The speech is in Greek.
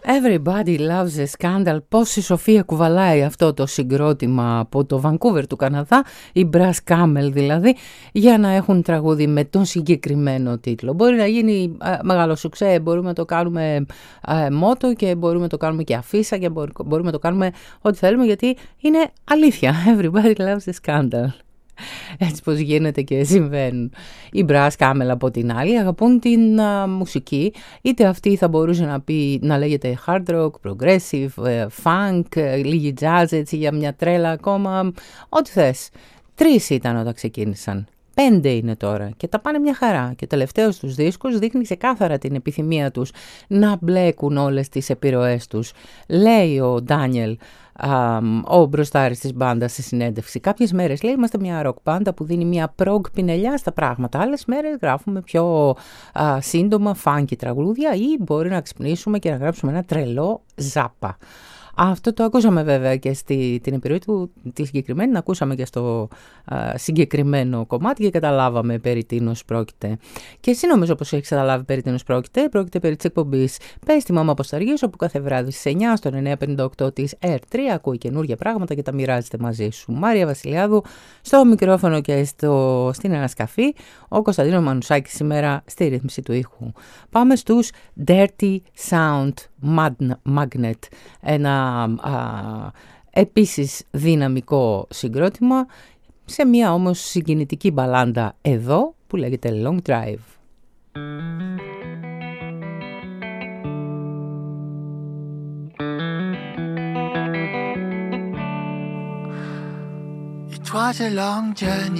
Everybody loves a scandal. Πόση σοφία κουβαλάει αυτό το συγκρότημα από το Vancouver του Καναδά, η Brass Camel δηλαδή, για να έχουν τραγούδι με τον συγκεκριμένο τίτλο. Μπορεί να γίνει μεγάλο σουξέ, μπορούμε να το κάνουμε μότο και μπορούμε να το κάνουμε και αφίσα και μπορούμε να το κάνουμε ό,τι θέλουμε, γιατί είναι αλήθεια. Everybody loves a scandal. Έτσι πως γίνεται και συμβαίνουν. Οι Brass Camel από την άλλη αγαπούν την μουσική, είτε αυτή θα μπορούσε να λέγεται hard rock, progressive, funk, λίγη jazz, έτσι για μια τρέλα ακόμα, ό,τι θες. 3 ήταν όταν ξεκίνησαν. 5 είναι τώρα και τα πάνε μια χαρά. Και ο τελευταίος τους δίσκος δείχνει ξεκάθαρα την επιθυμία τους να μπλέκουν όλες τις επιρροές τους. Λέει ο Ντάνιελ, ο μπροστάρης της μπάντας στη συνέντευξη, κάποιες μέρες λέει είμαστε μια ροκ μπάντα που δίνει μια prog πινελιά στα πράγματα, άλλες μέρες γράφουμε πιο σύντομα funky τραγούδια ή μπορεί να ξυπνήσουμε και να γράψουμε ένα τρελό ζάπα. Αυτό το ακούσαμε βέβαια και την επιρροή του τη συγκεκριμένη, να ακούσαμε και στο συγκεκριμένο κομμάτι και καταλάβαμε περί τίνος πρόκειται. Και εσύ νομίζω πως έχεις καταλάβει περί τίνος πρόκειται. Πρόκειται περί της εκπομπής «Πες τη Μάμα Αποσταργής», όπου κάθε βράδυ στις 9 στο 958 της R3 ακούει καινούργια πράγματα και τα μοιράζεται μαζί σου. Μάρια Βασιλιάδου στο μικρόφωνο και στην ανασκαφή, ο Κωνσταντίνος Μανουσάκης σήμερα στη ρύθμιση του ήχου. Πάμε στους Dirty Sound Magnet, ένα επίσης δυναμικό συγκρότημα σε μια όμως συγκινητική μπαλάντα εδώ που λέγεται Long Drive. It was a long journey